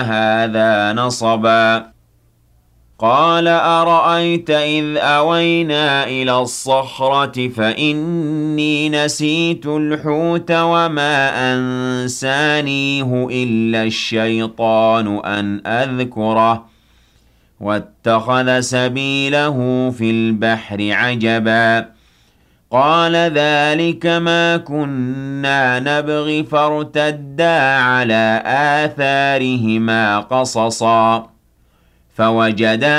هَٰذَا نَصَبًا قَالَ أَرَأَيْتَ إِذْ أَوَيْنَا إِلَى الصَّخْرَةِ فَإِنِّي نَسِيتُ الْحُوتَ وَمَا أَنسَانِيهُ إِلَّا الشَّيْطَانُ أَنْ أَذْكُرَهُ وَاتَّخَذَ سَبِيلَهُ فِي الْبَحْرِ عَجَبًا قَالَ ذَٰلِكَ مَا كُنَّا نَبْغِ فَارْتَدَّا عَلَىٰ آثَارِهِمَا قَصَصًا فَوَجَدَا